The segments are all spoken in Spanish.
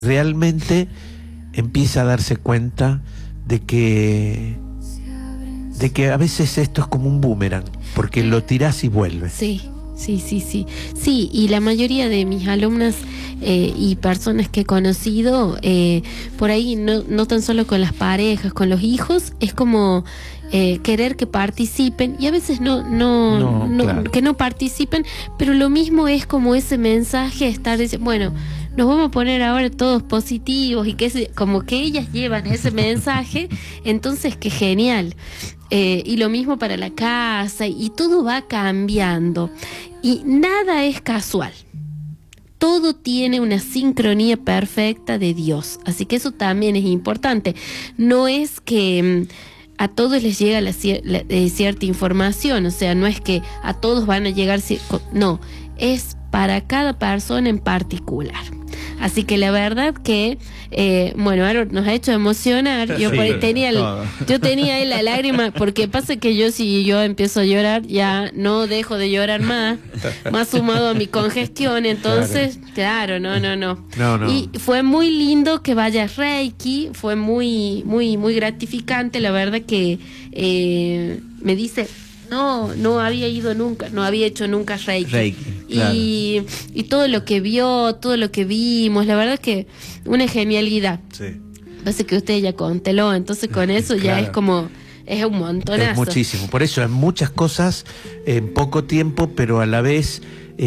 realmente empieza a darse cuenta de que a veces esto es como un boomerang, porque lo tirás y vuelve. Sí. Sí, y la mayoría de mis alumnas y personas que he conocido, por ahí no tan solo con las parejas, con los hijos, es como querer que participen, y a veces claro, que no participen, pero lo mismo es como ese mensaje, estar diciendo, bueno, nos vamos a poner ahora todos positivos, y que como que ellas llevan ese mensaje, entonces qué genial. Y lo mismo para la casa, y todo va cambiando, y nada es casual. Todo tiene una sincronía perfecta de Dios, así que eso también es importante. No es que a todos les llega cierta información, o sea, no es que a todos van a llegar, no, es para cada persona en particular. Así que la verdad que, bueno, ahora nos ha hecho emocionar. Yo, sí, tenía ahí la lágrima, porque pasa que si yo empiezo a llorar, ya no dejo de llorar más sumado a mi congestión, entonces, claro, no. Y fue muy lindo que vaya Reiki, fue muy gratificante, la verdad que me dice... No había ido nunca, no había hecho nunca Reiki. Claro. Y todo lo que vio, todo lo que vimos, la verdad es que una genialidad. Sí. Parece que usted ya conteló, entonces con eso ya es como... Es un montonazo. Es muchísimo, por eso hay muchas cosas en poco tiempo, pero a la vez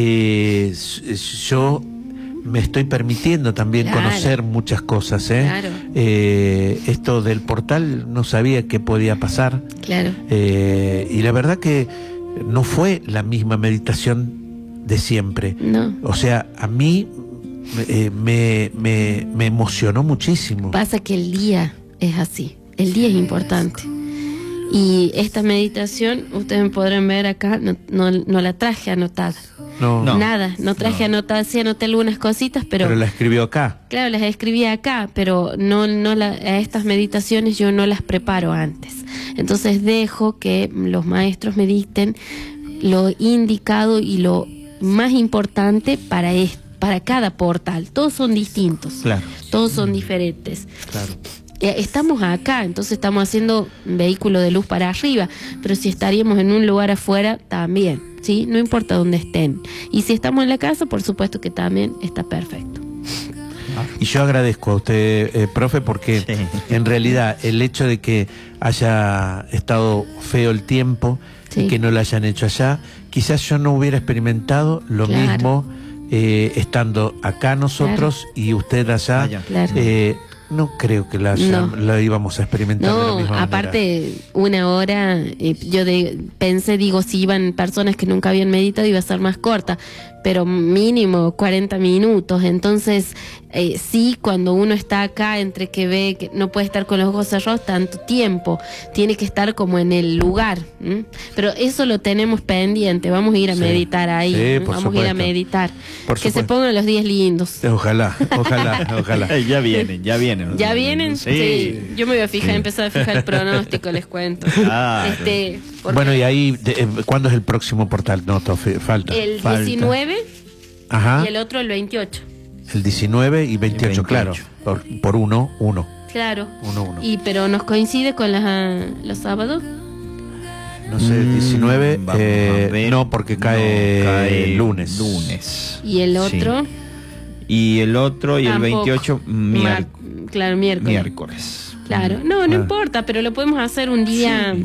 yo me estoy permitiendo también conocer muchas cosas. Claro. Esto del portal no sabía que podía pasar. Claro. Y la verdad que no fue la misma meditación de siempre. No. O sea, a mí me emocionó muchísimo. Pasa que el día es así. El día es importante. Y esta meditación, ustedes me podrán ver acá, no la traje anotada. No traje anotada, sí anoté algunas cositas, pero la escribió acá. Claro, las escribí acá, pero a estas meditaciones yo no las preparo antes. Entonces dejo que los maestros me dicten lo indicado y lo más importante para cada portal. Todos son distintos, claro. Todos son diferentes. Claro. Estamos acá, entonces estamos haciendo vehículo de luz para arriba, pero si estaríamos en un lugar afuera, también, ¿sí? No importa dónde estén. Y si estamos en la casa, por supuesto que también está perfecto. Y yo agradezco a usted, profe, porque en realidad el hecho de que haya estado feo el tiempo, y que no lo hayan hecho allá, quizás yo no hubiera experimentado lo mismo estando acá nosotros y usted allá. No creo que la íbamos a experimentar de la misma aparte, manera. Una hora, pensé, si iban personas que nunca habían meditado, iba a ser más corta, pero mínimo 40 minutos. Entonces, sí, cuando uno está acá, entre que ve que no puede estar con los ojos cerrados tanto tiempo, tiene que estar como en el lugar. Pero eso lo tenemos pendiente, vamos a ir a meditar ahí, vamos a ir a meditar. Que se pongan los días lindos. Ojalá. Ya vienen. ¿Ya vienen? Sí. Yo me voy a empezar a fijar el pronóstico, les cuento. Bueno, y ahí, ¿cuándo es el próximo portal? No, falta. El 19 Ajá. Y el otro el 28. El 19 y 28, claro. Por uno. Claro. Uno. Pero nos coincide con los sábados. No sé, 19, no, porque cae el lunes. ¿Y el otro? Sí. Y el otro, y tampoco. El 28, miércoles. Claro, no importa, pero lo podemos hacer un día,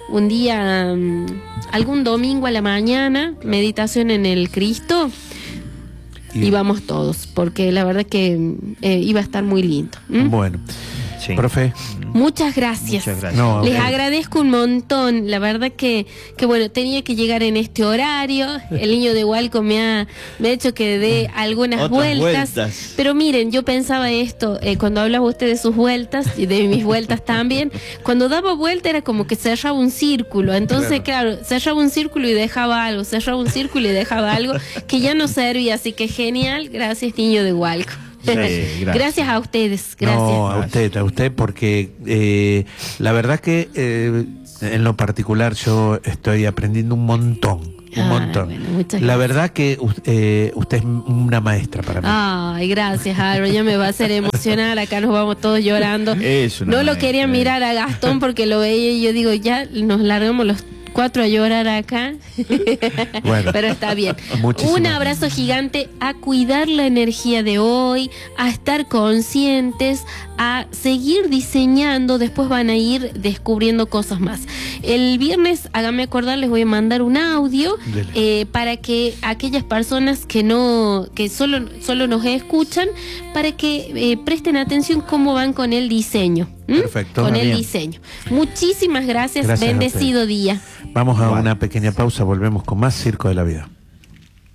algún domingo a la mañana, meditación en el Cristo, y vamos todos, porque la verdad que iba a estar muy lindo. Bueno. Sí. Profe. Muchas gracias. Les agradezco un montón. La verdad que bueno, tenía que llegar en este horario. El niño de Hualco me ha hecho que dé algunas vueltas. Pero miren, yo pensaba esto, cuando hablaba usted de sus vueltas y de mis vueltas también, cuando daba vuelta era como que cerraba un círculo. Entonces, claro, cerraba un círculo y dejaba algo, cerraba un círculo y dejaba algo que ya no servía. Así que genial. Gracias, niño de Hualco. Gracias a ustedes. Gracias. No, a usted, porque la verdad que en lo particular yo estoy aprendiendo un montón. Bueno, la verdad que usted es una maestra para mí. Ay, gracias, Álvaro. Ya me va a hacer emocionar. Acá nos vamos todos llorando. No lo quería mirar a Gastón porque lo veía y yo digo, ya nos largamos los 4 a llorar acá. Bueno, pero está bien. Un abrazo gigante, a cuidar la energía de hoy, a estar conscientes, a seguir diseñando. Después van a ir descubriendo cosas más. El viernes, háganme acordar, les voy a mandar un audio para que aquellas personas que solo nos escuchan, para que presten atención cómo van con el diseño. Perfecto. Con el diseño. Muchísimas gracias. Bendecido día. Vamos a una pequeña pausa, volvemos con más Circo de la Vida.